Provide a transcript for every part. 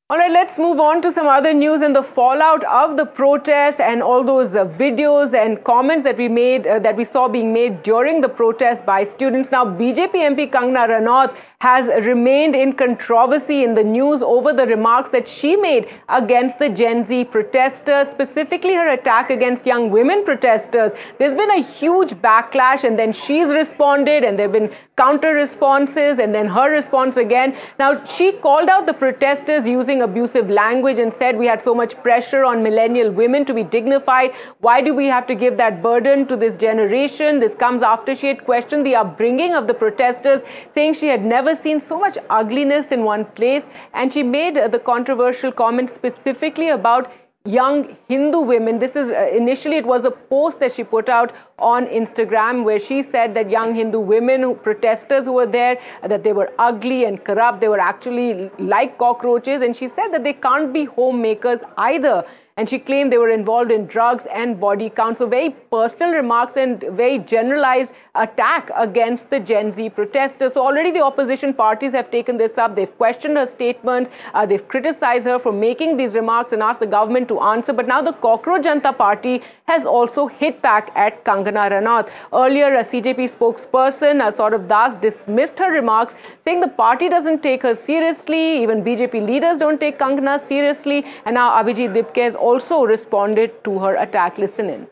All right, let's move on to some other news and the fallout of the protests and all those videos and comments that we saw being made during the protest by students. Now, BJP MP Kangana Ranaut has remained in controversy in the news over the remarks that she made against the Gen Z protesters, specifically her attack against young women protesters. There's been a huge backlash, and then she's responded, and there have been counter responses, and then her response again. Now, she called out the protesters using abusive language and said we had so much pressure on millennial women to be dignified. Why do we have to give that burden to this generation? This comes after she had questioned the upbringing of the protesters, saying she had never seen so much ugliness in one place. And she made the controversial comment specifically about young Hindu women. This is initially it was a post that she put out on Instagram where she said that young Hindu women, protesters who were there, that they were ugly and corrupt. They were actually like cockroaches, and she said that they can't be homemakers either. And she claimed they were involved in drugs and body count. So very personal remarks and very generalized attack against the Gen Z protesters. So already the opposition parties have taken this up. They've questioned her statements. They've criticized her for making these remarks and asked the government to answer. But now the Cockroach Janata Party has also hit back at Kangana Ranaut. Earlier, a CJP spokesperson, Saurav Das, dismissed her remarks, saying the party doesn't take her seriously. Even BJP leaders don't take Kangana seriously. And now Abhijit Dipke has also responded to her attack. Listen in.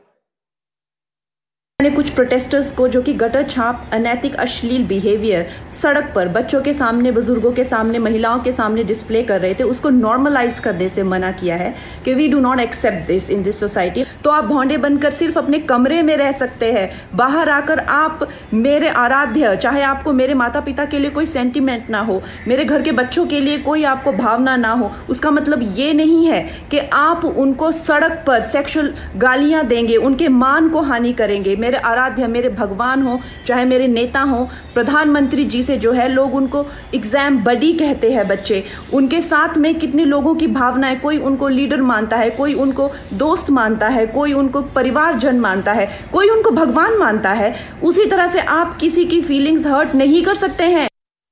मैंने कुछ protesters को जो कि gutter छाप अनैतिक अश्लील behaviour सड़क पर बच्चों के सामने, बुजुर्गों के सामने, महिलाओं के सामने डिस्प्ले कर रहे थे, उसको नॉर्मलाइज करने से मना किया है कि we do not accept this in this society. तो आप भौंडे बनकर सिर्फ अपने कमरे में रह सकते हैं, बाहर आकर आप मेरे आराध्य, चाहे आपको मेरे माता पिता के लिए कोई सेंटिमेंट ना हो, मेरे घर के बच्चों के लिए कोई आपको भावना ना हो, उसका मतलब ये नहीं है कि आप उनको सड़क पर सेक्सुअल गालियाँ देंगे, उनके मान को हानि करेंगे। मेरे आराध्य, मेरे भगवान हो, चाहे मेरे नेता हो, प्रधानमंत्री जी से जो है लोग उनको एग्जाम बडी कहते हैं बच्चे, उनके साथ में कितने लोगों की भावनाएं, कोई उनको लीडर मानता है, कोई उनको दोस्त मानता है, कोई उनको परिवारजन मानता है, कोई उनको भगवान मानता है। उसी तरह से आप किसी की फीलिंग्स हर्ट नहीं कर सकते हैं।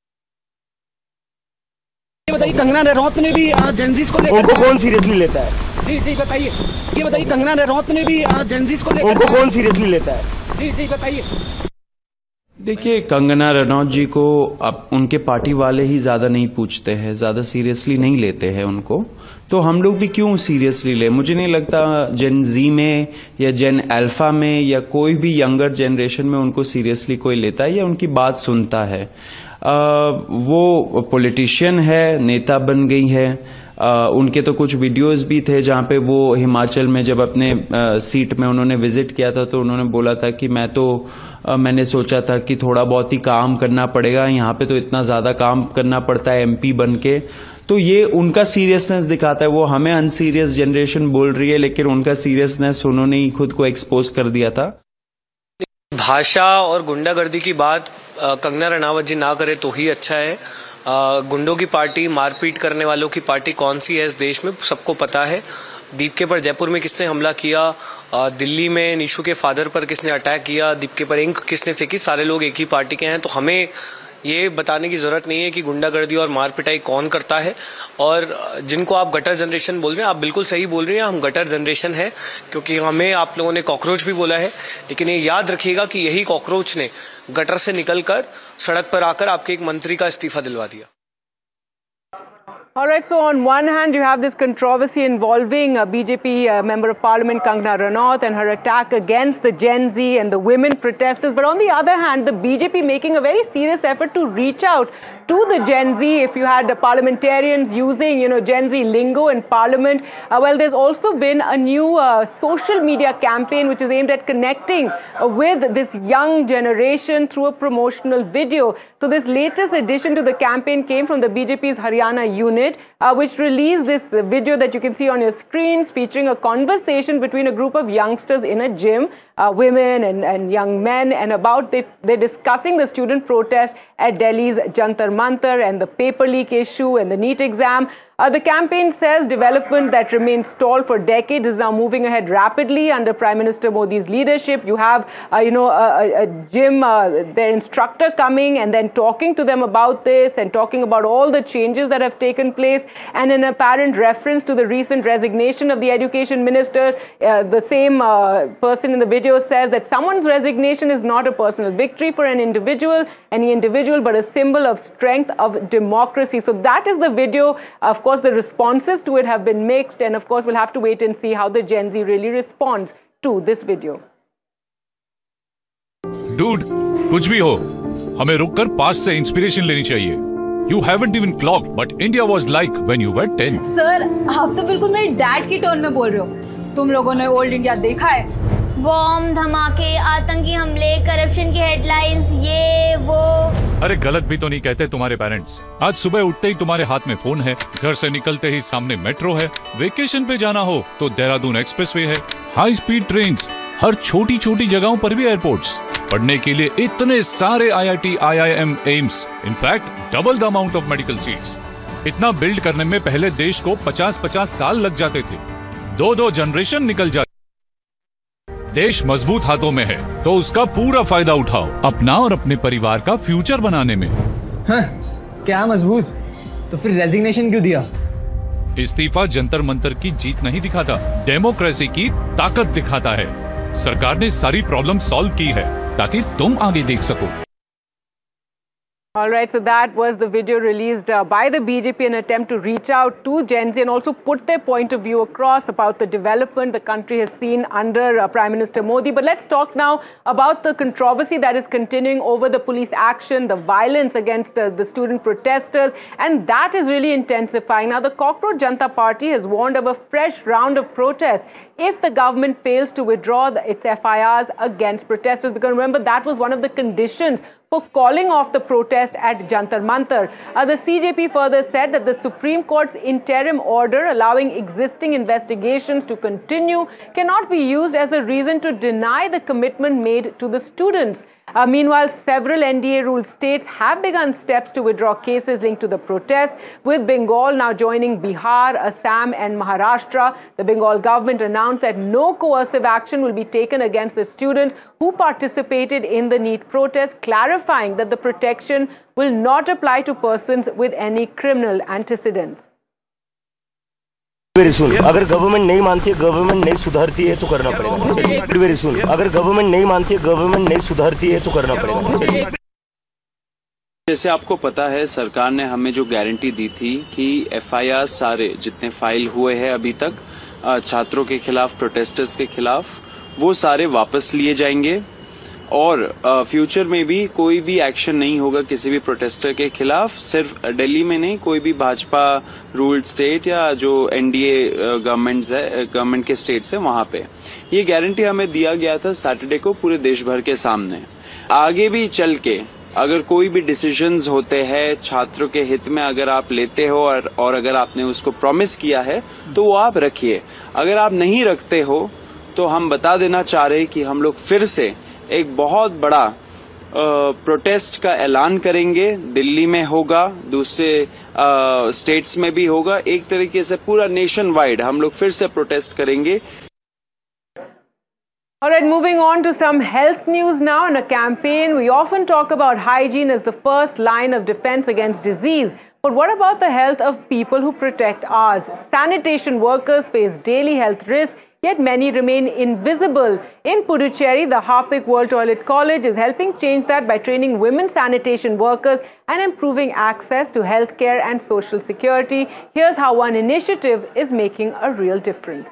बताइए, कंगना रनौत ने भी जेनजीज को लेकर उनको कौन सीरियसली लेता है? जी बताइए, ये बताइए, कंगना रनौत ने भी जेनजीज को लेकर उनको कौन सीरियसली लेता है? जी बताइए। देखिए, कंगना रनौत जी को अब उनके पार्टी वाले ही ज्यादा नहीं पूछते हैं, ज्यादा सीरियसली नहीं लेते हैं उनको, तो हम लोग भी क्यों सीरियसली ले? मुझे नहीं लगता जेन जी में या जेन अल्फा में या कोई भी यंगर जनरेशन में उनको सीरियसली कोई लेता है या उनकी बात सुनता है। वो पॉलिटिशियन है, नेता बन गई है। उनके तो कुछ वीडियोस भी थे जहां पे वो हिमाचल में जब अपने सीट में उन्होंने विजिट किया था तो उन्होंने बोला था कि मैंने सोचा था कि थोड़ा बहुत ही काम करना पड़ेगा, यहाँ पे तो इतना ज्यादा काम करना पड़ता है एमपी बन के। तो ये उनका सीरियसनेस दिखाता है। वो हमें अनसीरियस जनरेशन बोल रही है, लेकिन उनका सीरियसनेस उन्होंने ही खुद को एक्सपोज कर दिया था। भाषा और गुंडागर्दी की बात कंगना रनावत जी ना करे तो ही अच्छा है। गुंडों की पार्टी, मारपीट करने वालों की पार्टी कौन सी है इस देश में सबको पता है। दीपके पर जयपुर में किसने हमला किया, दिल्ली में निशु के फादर पर किसने अटैक किया, दीपके पर इंक किसने फेंकी, सारे लोग एक ही पार्टी के हैं। तो हमें ये बताने की जरूरत नहीं है कि गुंडागर्दी और मारपिटाई कौन करता है। और जिनको आप गटर जनरेशन बोल रहे हैं, आप बिल्कुल सही बोल रहे हैं, हम गटर जनरेशन है, क्योंकि हमें आप लोगों ने कॉकरोच भी बोला है। लेकिन ये याद रखिएगा कि यही कॉकरोच ने गटर से निकलकर सड़क पर आकर आपके एक मंत्री का इस्तीफा दिलवा दिया। All right, so on one hand, you have this controversy involving BJP Member of Parliament Kangana Ranaut and her attack against the Gen Z and the women protesters. But on the other hand, the BJP making a very serious effort to reach out to the Gen Z. If you had the parliamentarians using, Gen Z lingo in Parliament, well, there's also been a new social media campaign which is aimed at connecting with this young generation through a promotional video. So this latest addition to the campaign came from the BJP's Haryana unit, which released this video that you can see on your screens, featuring a conversation between a group of youngsters in a gym, women and young men, and they're discussing the student protest at Delhi's Jantar Mantar and the paper leak issue and the NEET exam. The campaign says development that remained stalled for decades is now moving ahead rapidly under Prime Minister Modi's leadership. You have, a gym, their instructor coming and then talking to them about this and talking about all the changes that have taken place. And an apparent reference to the recent resignation of the education minister, the same person in the video says that someone's resignation is not a personal victory for any individual, but a symbol of strength of democracy. So that is the video. Of course, the responses to it have been mixed, and of course, we'll have to wait and see how the Gen Z really responds to this video. Dude, कुछ भी हो, हमें रुककर past से inspiration लेनी चाहिए. You haven't even clocked, but India was like when you were 10. Sir, आप तो बिल्कुल मेरे डैड की टोन में बोल रहे हो. तुम लोगों ने ओल्ड इंडिया देखा है? बॉम्ब, धमाके, आतंकी हमले, करप्शन की हेडलाइंस, ये वो. अरे गलत भी तो नहीं कहते तुम्हारे पेरेंट्स. आज सुबह उठते ही तुम्हारे हाथ में फोन है, घर से निकलते ही सामने मेट्रो है, वेकेशन पे जाना हो तो देहरादून एक्सप्रेसवे है, हाई स्पीड ट्रेन्स, हर छोटी छोटी जगहों पर भी एयरपोर्ट्स, पढ़ने के लिए इतने सारे IIT, IIM, AIIMS, in fact double the amount of medical seats. इतना बिल्ड करने में पहले देश को 50-50 साल लग जाते थे. 2 जनरेशन निकल जाते. देश मजबूत हाथों में है तो उसका पूरा फायदा उठाओ, अपना और अपने परिवार का फ्यूचर बनाने में. हाँ, क्या मजबूत? तो फिर रेजिग्नेशन क्यों दिया? इस्तीफा जंतर मंतर की जीत नहीं दिखाता, डेमोक्रेसी की ताकत दिखाता है. सरकार ने सारी प्रॉब्लम सॉल्व की है ताकि तुम आगे देख सको. All right, so that was the video released by the BJP in an attempt to reach out to Gen Z and also put their point of view across about the development the country has seen under Prime Minister Modi. But let's talk now about the controversy that is continuing over the police action, the violence against the student protesters, and that is really intensifying. Now, the Cockroach Janata Party has warned of a fresh round of protests if the government fails to withdraw its FIRs against protesters. Because remember, that was one of the conditions for calling off the protest at Jantar Mantar. The CJP further said that the Supreme Court's interim order allowing existing investigations to continue cannot be used as a reason to deny the commitment made to the students. Meanwhile, several NDA-ruled states have begun steps to withdraw cases linked to the protests, with Bengal now joining Bihar, Assam and Maharashtra. The Bengal government announced that no coercive action will be taken against the students who participated in the NEET protest, clarifying that the protection will not apply to persons with any criminal antecedents. Very soon, अगर government नहीं मानती है, government नहीं सुधरती है तो करना पड़ेगा. वेरी सुन, अगर गवर्नमेंट नहीं मानती है, गवर्नमेंट नहीं सुधरती है तो करना पड़ेगा. जैसे आपको पता है, सरकार ने हमें जो गारंटी दी थी कि FIR सारे जितने फाइल हुए हैं अभी तक छात्रों के खिलाफ, प्रोटेस्टर्स के खिलाफ, वो सारे वापस लिए जाएंगे और फ्यूचर में भी कोई भी एक्शन नहीं होगा किसी भी प्रोटेस्टर के खिलाफ. सिर्फ दिल्ली में नहीं, कोई भी भाजपा रूल्ड स्टेट या जो NDA गवर्नमेंट के स्टेट्स है वहां पे ये गारंटी हमें दिया गया था सैटरडे को पूरे देश भर के सामने. आगे भी चल के अगर कोई भी डिसीजंस होते हैं छात्रों के हित में, अगर आप लेते हो और अगर आपने उसको प्रॉमिस किया है तो वो आप रखिए. अगर आप नहीं रखते हो तो हम बता देना चाह रहे हैं कि हम लोग फिर से एक बहुत बड़ा प्रोटेस्ट का ऐलान करेंगे. दिल्ली में होगा, दूसरे स्टेट्स में भी होगा. एक तरीके से पूरा नेशन वाइड हम लोग फिर से प्रोटेस्ट करेंगे. All right, moving on to some health news now. In a campaign, we often talk about hygiene as the first line of defense against disease. But what about the health of people who protect ours? Sanitation workers face daily health risks, yet many remain invisible. In Puducherry, the Harpic World Toilet College is helping change that by training women sanitation workers and improving access to healthcare and social security. Here's how one initiative is making a real difference.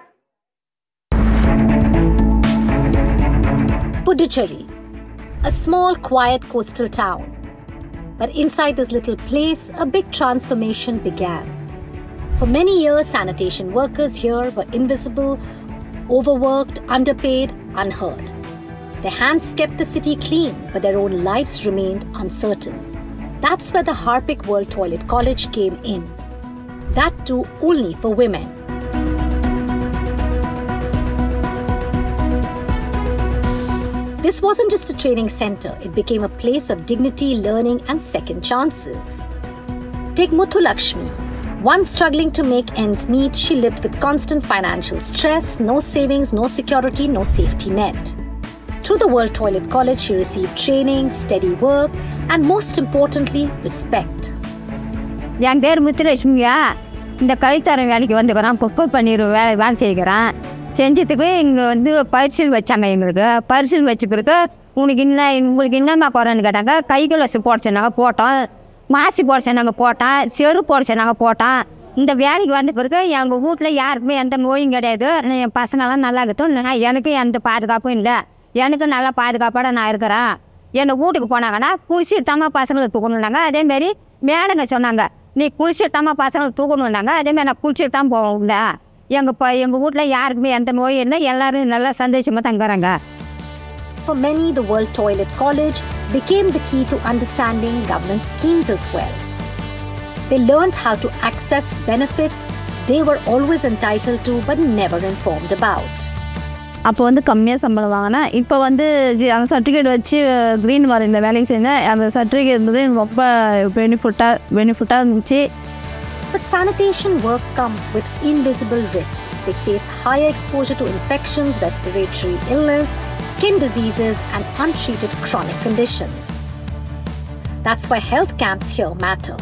Puducherry, a small, quiet coastal town. But inside this little place, a big transformation began. For many years, sanitation workers here were invisible, overworked, underpaid, unheard. Their hands kept the city clean, but their own lives remained uncertain. That's where the Harpic World Toilet College came in. That too only for women. This wasn't just a training center, it became a place of dignity, learning and second chances. Take Muthu Lakshmi, Once struggling to make ends meet, she lived with constant financial stress, no savings, no security, no safety net. Through the World Toilet College, she received training, steady work, and most importantly, respect. என் பேர் முத்துலட்சுமியா. இந்த கழித்தரம் வேலைக்கு வந்துக்கிறேன். Cooker பன்னீர் வேலை செய்கிறேன். செஞ்சதுக்கு இங்கே வந்து பரிசீல் வச்சாங்க. எங்களுக்கு பரிசீல் வச்ச பிறகு உங்களுக்கு என்னம்மா குறைன்னு கேட்டாங்க. கைகலசு போட சொன்னாங்க, போட்டோம். மாசி போட சொன்னாங்க, போட்டேன். செரு போட சொன்னாங்க, போட்டேன். இந்த வேலைக்கு வந்த பிறகு எங்கள் வீட்டில் யாருக்குமே எந்த நோயும் கிடையாது. என் பசங்கள்லாம் நல்லா இருக்கட்டும். எனக்கு எந்த பாதுகாப்பும் இல்லை. எனக்கு நல்லா பாதுகாப்பாக நான் இருக்கிறேன். என்னை வீட்டுக்கு போனாங்கன்னா குளிச்சுட்டாம பசங்களை தூக்கணுன்னாங்க. அதேமாரி மேடங்க சொன்னாங்க, நீ குளிச்சுட்டாம பசங்களை தூக்கணுன்னாங்க. அதேமாதிரி நான் குளிச்சுட்டு தான் போவேன். எங்கள் வீட்டில் யாருக்குமே எந்த நோயும் இல்லை. எல்லோரும் நல்லா சந்தோஷமாக தங்குறாங்க. For many, the World Toilet College became the key to understanding government schemes as well. They learned how to access benefits they were always entitled to but never informed about. அப்போ வந்து கம்மியாக சம்பளம் வாங்கினா இப்போ வந்து அந்த சர்டிஃபிகேட் வச்சு green மார்க்கெட்டில் வேலைக்கு செஞ்சேன். அந்த சர்டிஃபிகேட் இருந்தது ரொம்ப பெனிஃபிட்டாக இருந்துச்சு. But sanitation work comes with invisible risks. They face higher exposure to infections, respiratory illness, skin diseases, and untreated chronic conditions. That's why health camps here matter.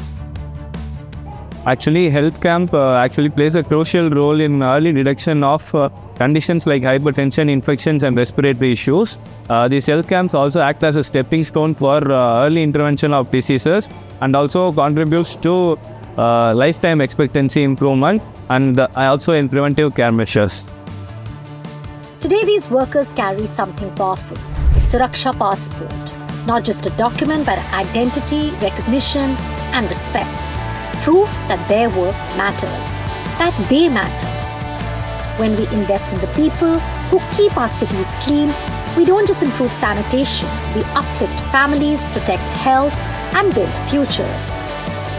Actually, health camp actually plays a crucial role in early detection of conditions like hypertension, infections, and respiratory issues. These health camps also act as a stepping stone for early intervention of diseases and also contributes to lifetime expectancy improvement and also in preventive care measures. Today, these workers carry something powerful, the Suraksha Passport. Not just a document, but identity, recognition, and respect. Proof that their work matters, that they matter. When we invest in the people who keep our cities clean, we don't just improve sanitation, we uplift families, protect health, and build futures.